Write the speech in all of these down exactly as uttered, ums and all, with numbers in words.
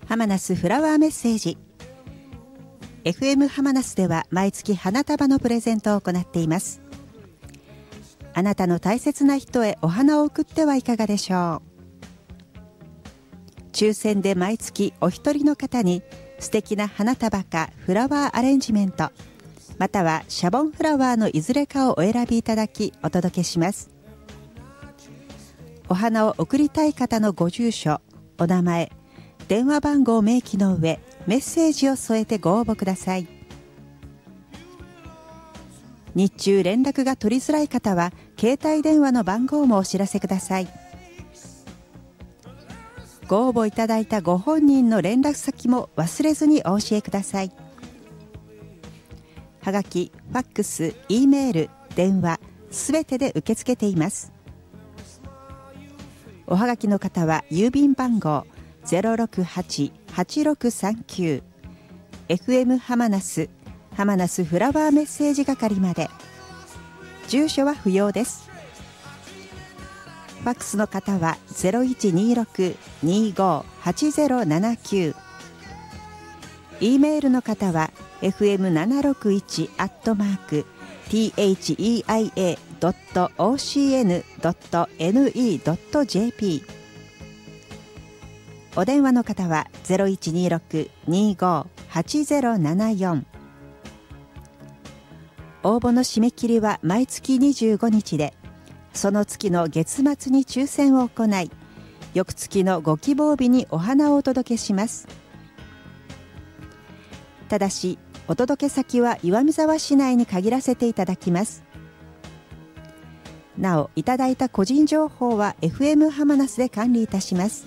ハマナスフラワーメッセージ。 エフエム ハマナスでは毎月花束のプレゼントを行っています。あなたの大切な人へお花を贈ってはいかがでしょう。抽選で毎月お一人の方に素敵な花束かフラワーアレンジメント、またはシャボンフラワーのいずれかをお選びいただきお届けします。お花を贈りたい方のご住所、お名前、電話番号を明記の上、メッセージを添えてご応募ください。日中連絡が取りづらい方は携帯電話の番号もお知らせください。ご応募いただいたご本人の連絡先も忘れずにお教えください。はがき、ファックス、Eメール、電話すべてで受け付けています。おはがきの方は郵便番号 ゼロろくはち はちろくさんきゅう エフエム ハマナスハマナスフラワーメッセージ係まで。住所は不要です。ファックスの方は ゼロいちにーろく にーごー はちゼロななきゅう、 E メールの方は エフエムななろくいち アットマーク ティーエイチイーアイエー ドット オーシーエヌ ドット エヌイー ドット ジェーピー。 お電話の方は ゼロいちにーろく にーごー はちゼロななよん。 応募の締め切りは毎月にじゅうごにちで、その月の月末に抽選を行い、翌月のご希望日にお花をお届けします。ただしお届け先は岩見沢市内に限らせていただきます。なお、いただいた個人情報は エフエム ハマナスで管理いたします。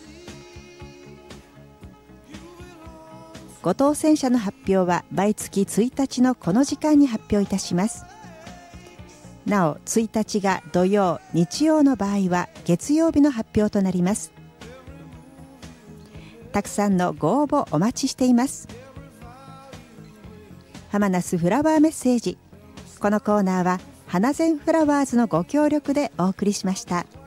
ご当選者の発表は毎月ついたちのこの時間に発表いたします。なお、ついたちが土曜、日曜の場合は月曜日の発表となります。たくさんのご応募お待ちしています。ハマナスフラワーメッセージ。このコーナーは花善フラワーズのご協力でお送りしました。